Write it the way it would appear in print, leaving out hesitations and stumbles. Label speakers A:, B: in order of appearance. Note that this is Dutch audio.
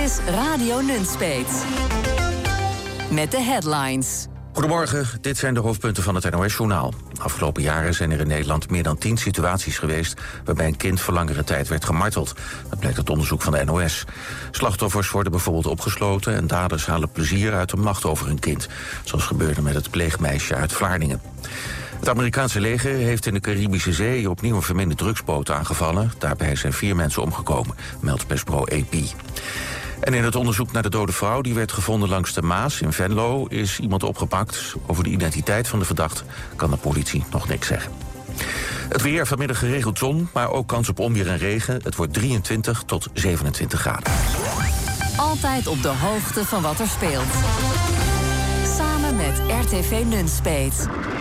A: is Radio Nunspeet. Met de headlines.
B: Goedemorgen, dit zijn de hoofdpunten van het NOS-journaal. Afgelopen jaren zijn er in Nederland meer dan 10 situaties geweest waarbij een kind voor langere tijd werd gemarteld. Dat blijkt uit onderzoek van de NOS. Slachtoffers worden bijvoorbeeld opgesloten en daders halen plezier uit de macht over hun kind. Zoals gebeurde met het pleegmeisje uit Vlaardingen. Het Amerikaanse leger heeft in de Caribische Zee opnieuw een verminde drugsboot aangevallen. Daarbij zijn 4 mensen omgekomen, meldt persbureau AP. En in het onderzoek naar de dode vrouw die werd gevonden langs de Maas in Venlo is iemand opgepakt. Over de identiteit van de verdachte kan de politie nog niks zeggen. Het weer, vanmiddag geregeld zon, maar ook kans op onweer en regen. Het wordt 23 tot 27 graden.
A: Altijd op de hoogte van wat er speelt. Samen met RTV Nunspeet.